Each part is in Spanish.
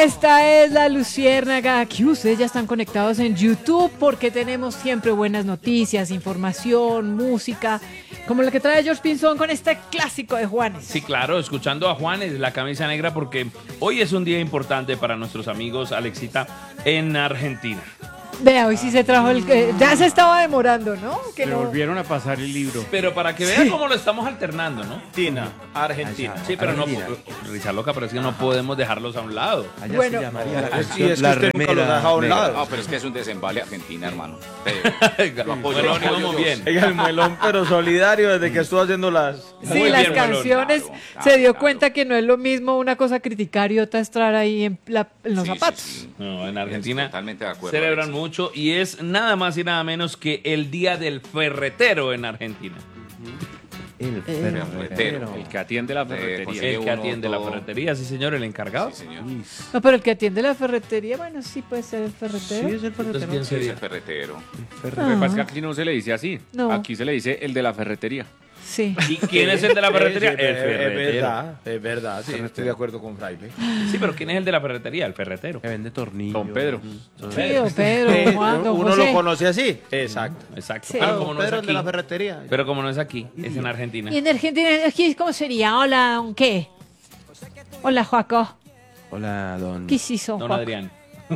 Esta es la Luciérnaga. Aquí ustedes ya están conectados en YouTube porque tenemos siempre buenas noticias, información, música, como la que trae George Pinzón con este clásico de Juanes. Sí, claro, escuchando a Juanes, la camisa negra, porque hoy es un día importante para nuestros amigos, Alexita, en Argentina. Vea, hoy sí se trajo el... ya se estaba demorando, ¿no? Que Le no... volvieron a pasar el libro. Pero para que vean cómo lo estamos alternando, ¿no? Argentina. Sí, pero Argentina. no, risa loca, pero es que no podemos dejarlos a un lado. Allá Bueno. se llamaría la Sí, canción es que La usted nunca lo Remera deja a un Negra. lado. No, pero es que es un desembale Argentina, hermano. Bueno, vamos bien. Ella el muelón, pero solidario desde que estuvo haciendo las... Sí, Muy las bien, Melón. canciones, Claro, se dio claro. cuenta que no es lo mismo una cosa criticar y otra estar ahí en los Sí, zapatos. sí, sí. No, en Argentina Totalmente de acuerdo, celebran Alex. mucho y es nada más y nada menos que el Día del Ferretero en Argentina. El ferretero. El que atiende la Sí, ferretería. El que uno atiende la todo. ferretería, sí señor, el encargado. Sí, señor. No, pero el que atiende la ferretería, bueno, sí puede ser el ferretero. Sí, es el Entonces, ferretero. ¿quién Sí, es sería? el ferretero. Lo que pasa es que aquí no se le dice así. No. Aquí se le dice el de la ferretería. Sí. ¿Y quién es el de la ferretería? Sí, El ferretero. es verdad, sí, estoy de acuerdo con Fraile. Sí, pero ¿quién es el de la ferretería? El ferretero. Que vende tornillos. Don Pedro. Sí, don Pedro, Juan, don Uno José. lo conoce así. Exacto. Exacto. Sí. Pero como no es Pedro el de la aquí, ferretería. pero como no es aquí, es en Argentina. Y en Argentina, aquí, ¿cómo sería? Hola, ¿don qué? Hola, Joaco. Hola, don. ¿Qué hiciste, Don Joaco? Adrián.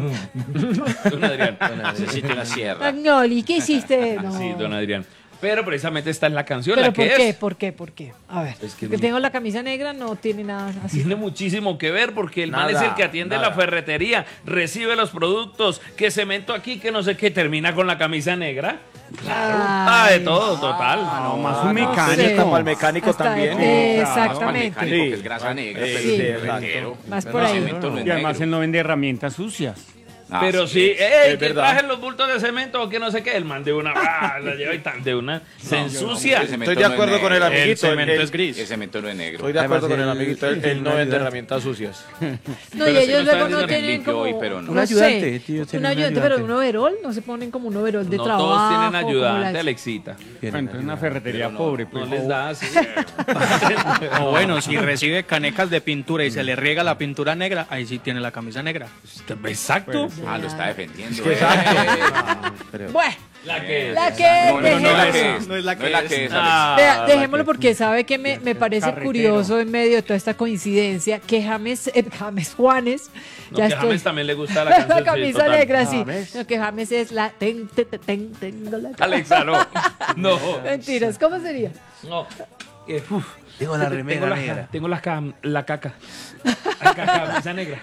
Don Adrián. Necesito una sierra. Magnoli, ¿qué hiciste? No. Sí, don Adrián. Pero precisamente esta es la canción, ¿Pero la que por qué? es. ¿Por qué? ¿Por qué? A ver, Es que que tengo la camisa negra no tiene nada así. Tiene muchísimo que ver porque el man Nada, es el que atiende nada. la ferretería, recibe los productos, que cemento aquí, que no sé qué, termina con la camisa negra. Claro. De todo, total. No, más un no mecánico. sé. Para el mecánico Hasta también. de- Para el exactamente. mecánico, Sí. que es grasa negra, pero Sí. es el exacto. ferretero. Más por ahí. Cemento no es Y además negro. él no vende herramientas sucias. Ah, Pero sí, es. que verdad. traje los bultos de cemento o que no sé qué, el man de una, la lleva y tal, de una, se ensucia. El cemento Estoy de no es acuerdo con el negro. amiguito. gris. El cemento no es negro. Estoy de acuerdo con el Además, amiguito. Él no vende herramientas sucias. No, y Pero sí ellos lo está luego no vendiendo tienen limpio como... hoy, pero no. Un ayudante, tío, un tiene un ayudante, pero ayudante. un overol, no se ponen como un overol de No trabajo. todos tienen como ayudante, las- Alexita. Entonces una ferretería Pero no, pobre. No Pues. les da así. O bueno, si recibe canecas de pintura y se le riega la pintura negra, ahí sí tiene la camisa negra. Exacto. Ah, lo está defendiendo. Pero Bueno, La que la que... No, no es la dejemos- que es. No es la que es. Alex. Vea, la dejémoslo que- porque sabe que me parece Carretero. curioso en medio de toda esta coincidencia que James Juanes, No, ya que a estoy... James también le gusta la canción. la sí, camisa total. negra, sí. James. No, que James es la... tengo la... Alexa, no. No. Mentiras, ¿cómo sería? No. tengo la remera la, negra. tengo la caca. La camisa negra.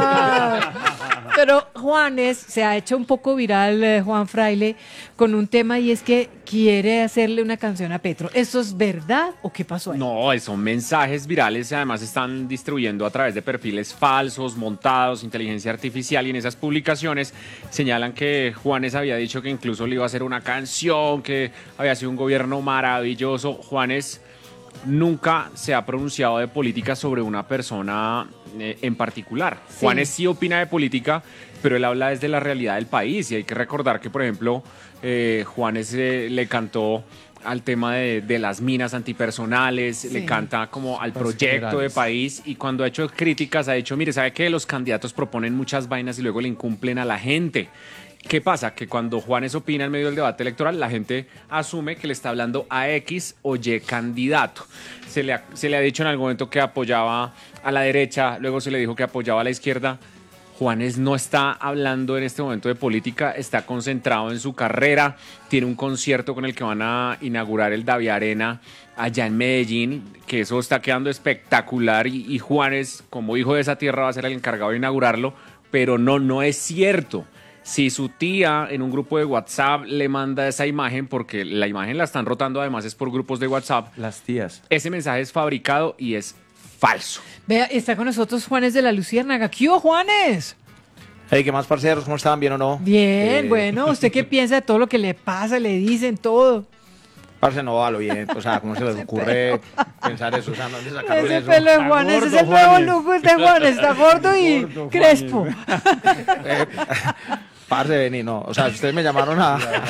Pero Juanes se ha hecho un poco viral, Juan Fraile, con un tema y es que quiere hacerle una canción a Petro. ¿Eso es verdad o qué pasó ahí? No, son mensajes virales y además se están distribuyendo a través de perfiles falsos, montados, inteligencia artificial y en esas publicaciones señalan que Juanes había dicho que incluso le iba a hacer una canción, que había sido un gobierno maravilloso. Juanes nunca se ha pronunciado de política sobre una persona en particular. Sí. Juanes sí opina de política, pero él habla desde la realidad del país y hay que recordar que, por ejemplo, Juanes le cantó al tema de las minas antipersonales, Sí. le canta como al Espacios proyecto de generales. país y cuando ha hecho críticas ha dicho, mire, ¿sabe qué? Los candidatos proponen muchas vainas y luego le incumplen a la gente. ¿Qué pasa? Que cuando Juanes opina en medio del debate electoral, la gente asume que le está hablando a X o Y candidato. Se le ha dicho en algún momento que apoyaba a la derecha, luego se le dijo que apoyaba a la izquierda. Juanes no está hablando en este momento de política, está concentrado en su carrera, tiene un concierto con el que van a inaugurar el Davi Arena allá en Medellín, que eso está quedando espectacular y Juanes, como hijo de esa tierra, va a ser el encargado de inaugurarlo, pero no es cierto. Si su tía en un grupo de WhatsApp le manda esa imagen, porque la imagen la están rotando además es por grupos de WhatsApp, Las tías. ese mensaje es fabricado y es falso. Vea, está con nosotros Juanes de la Luciérnaga. ¿Qué hubo, Juanes? Hey, ¿qué más, parceros? ¿Cómo están? ¿Bien o no? Bien, bueno, ¿usted qué piensa de todo lo que le pasa, le dicen todo? Parce, no, a lo bien. O sea, ¿cómo se les ocurre pensar eso? O sea, ¿dónde sacaron Ese eso? pelo de Está Juanes gordo, es el nuevo Juanes. look de Juanes, está gordo y Gordo, crespo. Parce, vení, no. O sea, ustedes me llamaron a...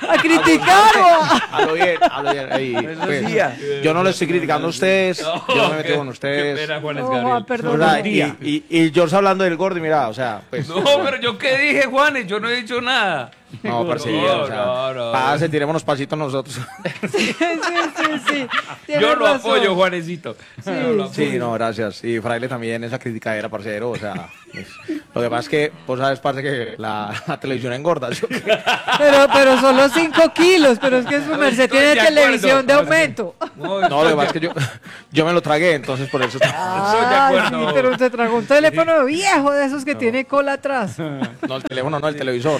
¿A criticar o a...? A lo bien. Ey, Eso pues, decía. yo no le estoy criticando a ustedes, yo no me meto con Qué ustedes. pena, Juanes No, Gabriel. perdón. ¿Verdad? Y George hablando del gordo, y mira, o sea, pues. No, pero yo qué dije, Juanes, yo no he dicho nada. No, parcero, o sea, no. pase, tirémonos pasitos nosotros. Sí. Tienes Yo lo razón. apoyo, Juanesito. Sí, Yo lo apoyo. Sí, no, gracias. Y Fraile también, esa criticadera, parcero, o sea. Lo que pasa es que, vos sabes, parce, que la televisión engorda. ¿Sí? Pero solo 5 kilos, pero es que su merced Estoy tiene de acuerdo, televisión de parce. aumento. No, lo que pasa es que yo me lo tragué, entonces por eso. Estoy de Ah, acuerdo. sí, pero usted tragó un teléfono viejo de esos que tiene cola atrás. No, el teléfono, no, el televisor.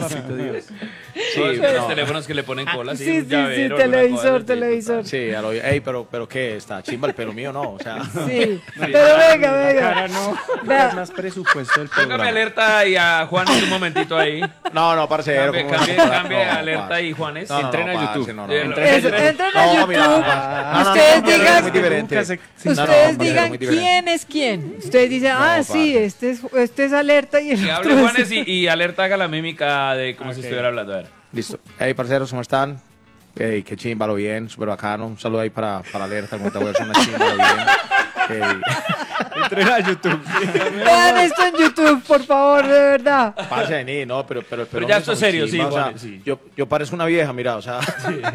Sí, los teléfonos que le ponen cola, Sí, un llavero, una televisor, cosa, televisor. Sí, a lo bien. Ey, pero ¿qué? Está chimba el pelo mío, ¿no? O sea. Sí, pero venga. Es Vea, más presupuesto del Póngame programa. alerta y a Juanes un momentito ahí. No, parcero. Cambie alerta y Juanes. Entrena parce, YouTube. No, no. entren a No, YouTube. mira, Ustedes no, digan- muy diferente. Nunca se- No, no, Ustedes parce, digan muy diferente. quién es quién. Ustedes dicen, sí, este es alerta y el Que otro hable es... Juanes y alerta haga la mímica de como si estuviera hablando. A ver. Listo. Hey, parceros, ¿cómo están? Hey, qué chimba, lo bien, súper bacano. Un saludo ahí para Alerta, como te voy a hacer una chimba, lo bien. Hey, Entrena a YouTube. Vean esto en YouTube, por favor, de verdad. parce, vení, no, pero ya esto es serio, sí, o sea, Juan, sí. yo parezco una vieja, mira, o sea,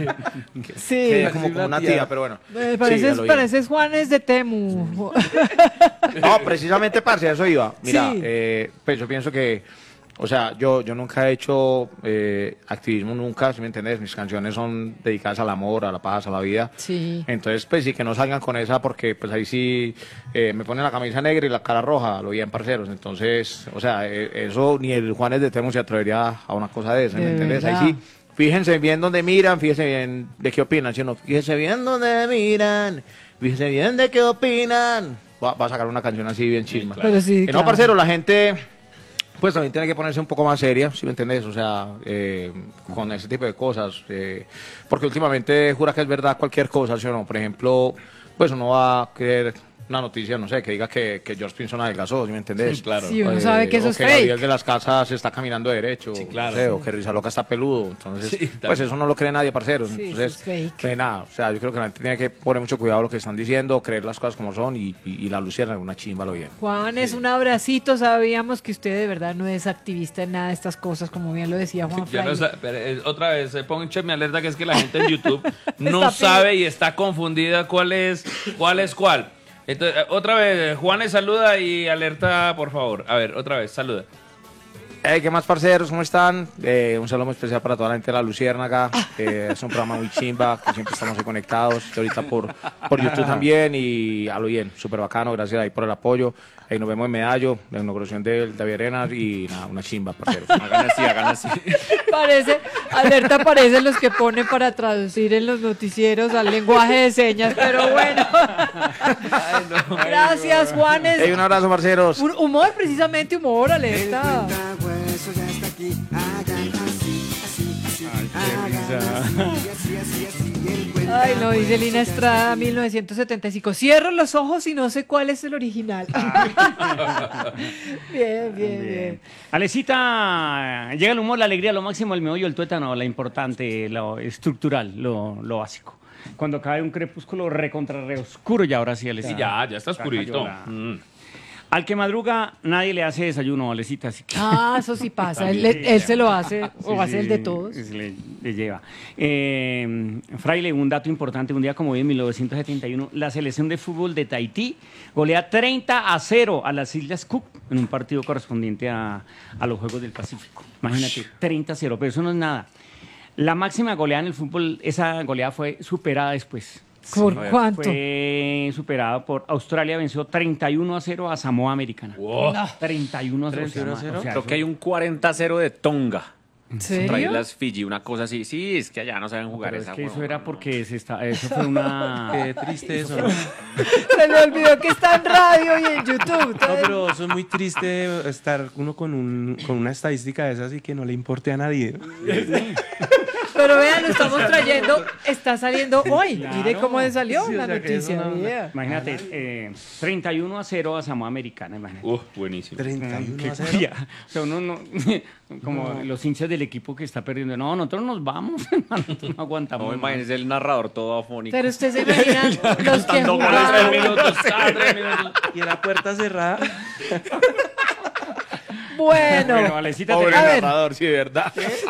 Sí, que como una tía, pero bueno. pareces, Sí, a lo bien. pareces Juanes de Temu. No, precisamente, parce, a eso iba. Mira, Sí. pues yo pienso que, o sea, yo nunca he hecho activismo, nunca, si me entiendes, mis canciones son dedicadas al amor, a la paz, a la vida. Sí. Entonces, pues sí, que no salgan con esa, porque pues ahí sí me ponen la camisa negra y la cara roja, lo bien, parceros. Entonces, o sea, eso ni el Juanes de Temo se atrevería a una cosa de esa, ¿me De entiendes? verdad. Ahí sí, fíjense bien dónde miran, fíjense bien de qué opinan, ¿sí o no? Fíjense bien dónde miran, fíjense bien de qué opinan. Va a sacar una canción así bien chisma. Pero sí, No, claro. parcero, la gente pues también tiene que ponerse un poco más seria, ¿sí me entiendes? O sea, con ese tipo de cosas. Porque últimamente jura que es verdad cualquier cosa, ¿sí o no? Por ejemplo, pues uno va a querer una noticia, no sé, que diga que George Pinson adelgazó, ¿sí me entendés? Claro. Sí, uno sabe que eso o es que fake. Gabriel de las Casas está caminando derecho, Sí, claro. no sé, o que Rizaloca está peludo. Entonces, Sí, pues eso no lo cree nadie, parceros. Sí, Entonces, eso es fake. pues nada, o sea, yo creo que la gente tiene que poner mucho cuidado a lo que están diciendo, creer las cosas como son y la lucierna una chimba, lo bien. Juanes, un abracito. Sabíamos que usted de verdad no es activista en nada de estas cosas, como bien lo decía Juan Ya no Fraile. sa- pero, otra vez, pónganme alerta que es que la gente en YouTube no Está sabe y está confundida cuál es cuál. Entonces, otra vez, Juanes saluda y alerta, por favor. A ver, otra vez, saluda. Hey, ¿qué más, parceros? ¿Cómo están? Un saludo muy especial para toda la gente de La Luciérnaga. Es un programa muy chimba, que siempre estamos ahí conectados. Y ahorita por YouTube también. Y a lo bien, súper bacano. Gracias ahí por el apoyo. Nos vemos en Medallo, la inauguración del David Arenas. Y nada, una chimba, parceros. Hagan así, hagan así. Alerta parece los que ponen para traducir en los noticieros al lenguaje de señas, pero bueno. Gracias, Juanes. Hey, un abrazo, parceros. Un humor, precisamente humor, alerta. Ay, no, dice Lina Estrada, 1975. Cierro los ojos y no sé cuál es el original. Bien. Alecita, llega el humor, la alegría, lo máximo, el meollo, el tuétano, la importante, lo estructural, lo básico. Cuando cae un crepúsculo recontra re oscuro, y ahora sí, Alecita. Sí, ya está oscurito. Al que madruga, nadie le hace desayuno, Alecita, así que... Ah, eso sí pasa. Él se lo hace, o hace el de todos. Le lleva. Fraile, un dato importante, un día como hoy en 1971, la selección de fútbol de Tahití golea 30-0 a las Islas Cook en un partido correspondiente a los Juegos del Pacífico. Imagínate, 30-0, pero eso no es nada. La máxima goleada en el fútbol, esa goleada fue superada después. ¿Por cuánto? Fue superada por Australia, venció 31-0 a Samoa Americana. Wow. 31-0. 31-0. Creo que hay un 40-0 de Tonga. ¿En Contra serio? Islas Fiji, una cosa así. Sí, es que allá no saben jugar Pero esa es que eso huevona, era no. porque eso fue una... Qué triste eso, ¿no? Se le olvidó que está en radio y en YouTube. No, pero eso es muy triste estar uno con una estadística de esas y que no le importe a nadie. Pero Pero vean, lo estamos trayendo, está saliendo hoy. Claro. Mire cómo salió Sí, o la sea, que noticia. eso no- vea. Imagínate, 31-0 a Samoa Americana, imagínate. Buenísimo. 31 a 0. Ya, o sea, uno no, como los hinchas del equipo que está perdiendo. No, nosotros nos vamos, hermano, nosotros no aguantamos. No, más. imagínese el narrador todo afónico. Pero usted se imagina los que Cantando goles, jugaban. 3 minutos, 3 minutos. Y la puerta cerrada. Bueno, Bueno, Valecita, Pobre A ver. narrador, sí, de verdad.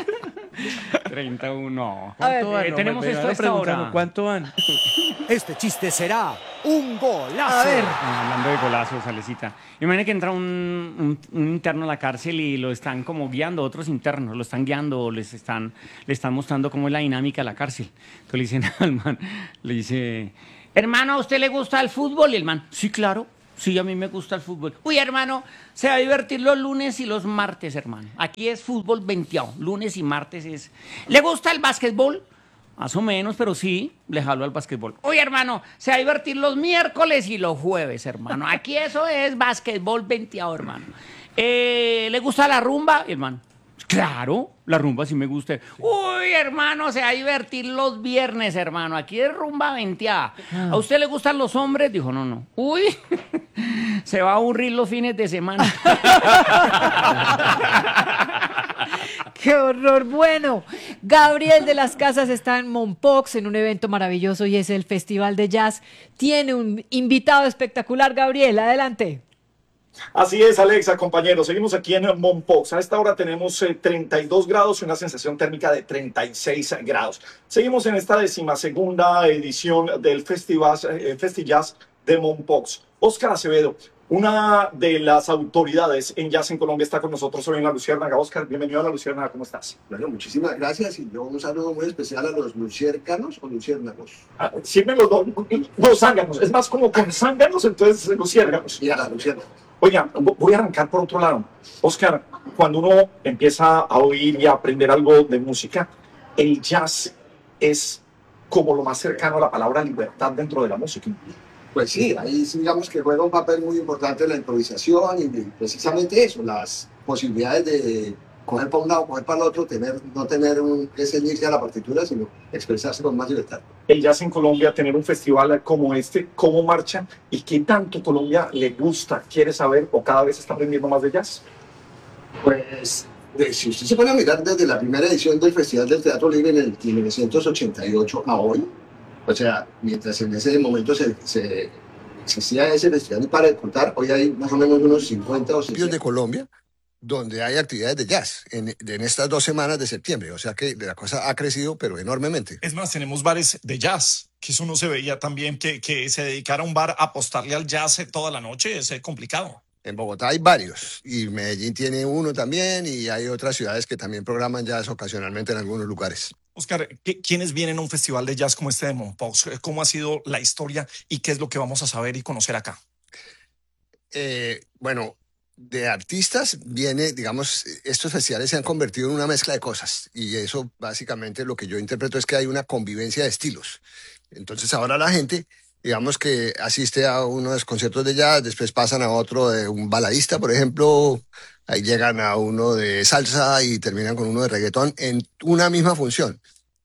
31. A ver, ¿Cuánto van? No, tenemos me esto van a esta preguntando, hora. ¿cuánto van? Este chiste será un golazo. a ver. Hablando de golazos, Alecita. Imagina que entra un interno a la cárcel y lo están como guiando, otros internos, lo están guiando, le están mostrando cómo es la dinámica de la cárcel. Entonces le dicen al man, le dice, hermano, ¿a usted le gusta el fútbol? Y el man, sí, claro. Sí, a mí me gusta el fútbol. Uy, hermano, se va a divertir los lunes y los martes, hermano. Aquí es fútbol venteado. Lunes y martes es... ¿Le gusta el básquetbol? Más o menos, pero sí, le jalo al básquetbol. Uy, hermano, se va a divertir los miércoles y los jueves, hermano. Aquí eso es básquetbol venteado, hermano. ¿Le gusta la rumba? Hermano, claro, la rumba sí me gusta. Uy, hermano, se va a divertir los viernes, hermano. Aquí es rumba venteada. ¿A usted le gustan los hombres? Dijo, no. Uy, se va a aburrir los fines de semana. ¡Qué horror! Bueno, Gabriel de las Casas está en Mompox en un evento maravilloso y es el Festival de Jazz. Tiene un invitado espectacular, Gabriel, adelante. Así es, Alexa, compañeros. Seguimos aquí en Mompox. A esta hora tenemos 32 grados y una sensación térmica de 36 grados. Seguimos en esta 12ª edición del FestiJazz de Mompox. Óscar Acevedo, una de las autoridades en jazz en Colombia, está con nosotros hoy en La Luciérnaga. Óscar, bienvenido a La Luciérnaga. ¿Cómo estás? Bueno, muchísimas gracias y yo un saludo muy especial a los luciércanos o luciérnagos. Sirven los zánganos. Es más como con zánganos, entonces luciérganos. Y a las luciérnagas. Oiga, voy a arrancar por otro lado. Óscar, cuando uno empieza a oír y a aprender algo de música, el jazz es como lo más cercano a la palabra libertad dentro de la música. Pues sí, ahí sí, digamos que juega un papel muy importante la improvisación y precisamente eso, las posibilidades de coger para un lado, coger para el otro, no tener que ceñirse a la partitura, sino expresarse con más libertad. El jazz en Colombia, tener un festival como este, ¿cómo marcha? ¿Y qué tanto Colombia le gusta, quiere saber o cada vez está aprendiendo más de jazz? Pues, si usted se pone a mirar desde la primera edición del Festival del Teatro Libre en el 1988 a hoy, o sea, mientras en ese momento se existía ese festival, y para de contar, hoy hay más o menos unos 50 o 60 de Colombia donde hay actividades de jazz en estas 2 semanas de septiembre. O sea que la cosa ha crecido, pero enormemente. Es más, tenemos bares de jazz, que eso no se veía también, que se dedicara a un bar a apostarle al jazz toda la noche, es complicado. En Bogotá hay varios, y Medellín tiene uno también, y hay otras ciudades que también programan jazz ocasionalmente en algunos lugares. Óscar, ¿quiénes vienen a un festival de jazz como este de Mompox? ¿Cómo ha sido la historia y qué es lo que vamos a saber y conocer acá? Bueno, de artistas viene, digamos, estos festivales se han convertido en una mezcla de cosas, y eso básicamente lo que yo interpreto es que hay una convivencia de estilos. Entonces ahora la gente, digamos que asiste a unos conciertos de jazz, después pasan a otro de un baladista, por ejemplo, ahí llegan a uno de salsa y terminan con uno de reggaetón en una misma función.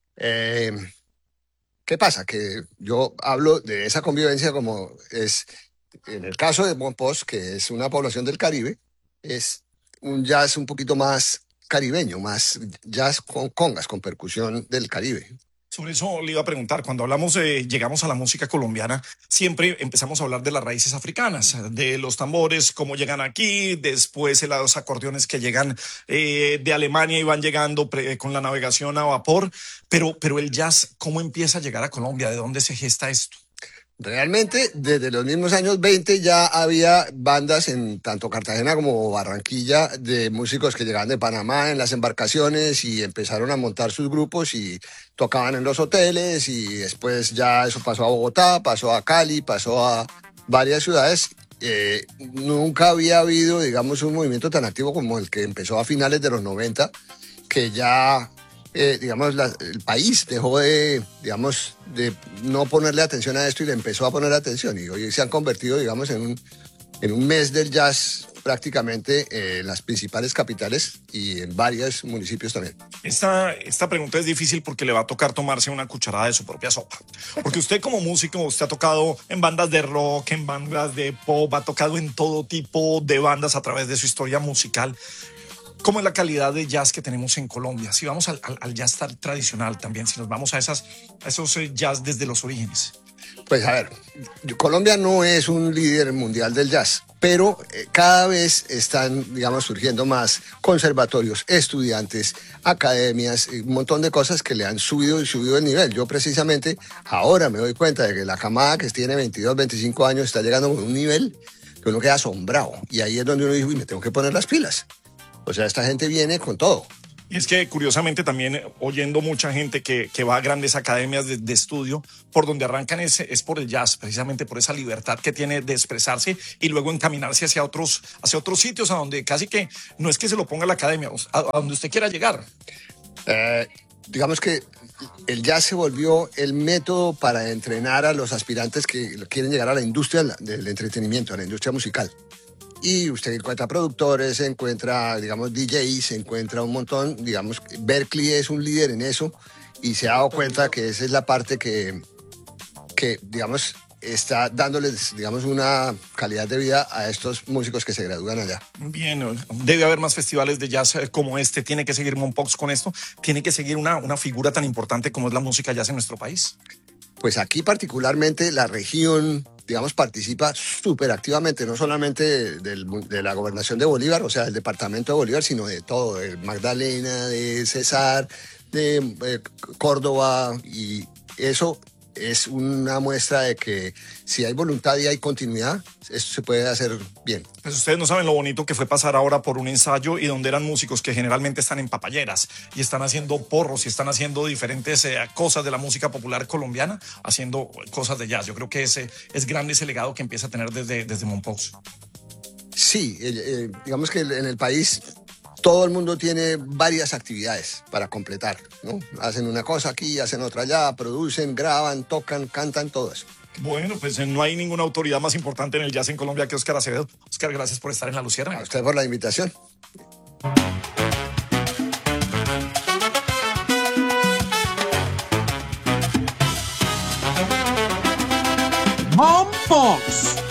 ¿Qué pasa? Que yo hablo de esa convivencia como es, en el caso de Mompox, que es una población del Caribe, es un jazz un poquito más caribeño, más jazz con congas, con percusión del Caribe. Sobre eso le iba a preguntar, cuando llegamos a la música colombiana, siempre empezamos a hablar de las raíces africanas, de los tambores, cómo llegan aquí, después los acordeones que llegan de Alemania y van llegando con la navegación a vapor, pero el jazz, ¿cómo empieza a llegar a Colombia? ¿De dónde se gesta esto? Realmente, desde los mismos años 20 ya había bandas en tanto Cartagena como Barranquilla de músicos que llegaban de Panamá en las embarcaciones y empezaron a montar sus grupos y tocaban en los hoteles, y después ya eso pasó a Bogotá, pasó a Cali, pasó a varias ciudades. Nunca había habido, digamos, un movimiento tan activo como el que empezó a finales de los 90, que ya... digamos, el país dejó de no ponerle atención a esto y le empezó a poner atención, y hoy se han convertido, digamos, en un mes del jazz prácticamente en las principales capitales y en varios municipios también. Esta pregunta es difícil porque le va a tocar tomarse una cucharada de su propia sopa. Porque usted como músico, usted ha tocado en bandas de rock, en bandas de pop, ha tocado en todo tipo de bandas a través de su historia musical. ¿Cómo es la calidad de jazz que tenemos en Colombia? Si vamos al jazz tradicional también, si nos vamos a esos jazz desde los orígenes. Pues a ver, Colombia no es un líder mundial del jazz, pero cada vez están, digamos, surgiendo más conservatorios, estudiantes, academias, un montón de cosas que le han subido el nivel. Yo precisamente ahora me doy cuenta de que la camada que tiene 22, 25 años está llegando a un nivel que uno queda asombrado. Y ahí es donde uno dice, uy, me tengo que poner las pilas. O sea, esta gente viene con todo. Y es que curiosamente también oyendo mucha gente que va a grandes academias de estudio, por donde arrancan es por el jazz, precisamente por esa libertad que tiene de expresarse y luego encaminarse hacia otros sitios a donde casi que no es que se lo ponga la academia, a donde usted quiera llegar. Digamos que el jazz se volvió el método para entrenar a los aspirantes que quieren llegar a la industria del entretenimiento, a la industria musical. Y usted encuentra productores, encuentra, digamos, DJs, encuentra un montón. Digamos, Berkeley es un líder en eso y se ha dado cuenta que esa es la parte que digamos, está dándoles, digamos, una calidad de vida a estos músicos que se gradúan allá. Bien, debe haber más festivales de jazz como este. Tiene que seguir Mompox con esto. Tiene que seguir una figura tan importante como es la música jazz en nuestro país. Pues aquí particularmente la región, digamos, participa súper activamente, no solamente de la gobernación de Bolívar, o sea, del departamento de Bolívar, sino de todo, de Magdalena, de Cesar, de Córdoba, y eso es una muestra de que si hay voluntad y hay continuidad, esto se puede hacer bien. Pues ustedes no saben lo bonito que fue pasar ahora por un ensayo y donde eran músicos que generalmente están en papayeras y están haciendo porros y están haciendo diferentes cosas de la música popular colombiana, haciendo cosas de jazz. Yo creo que es grande ese legado que empieza a tener desde Mompox. Sí, digamos que en el país todo el mundo tiene varias actividades para completar, ¿no? Hacen una cosa aquí, hacen otra allá, producen, graban, tocan, cantan, todo eso. Bueno, pues no hay ninguna autoridad más importante en el jazz en Colombia que Óscar Acevedo. Óscar, gracias por estar en La Luciérnaga. A usted por la invitación. Mompox.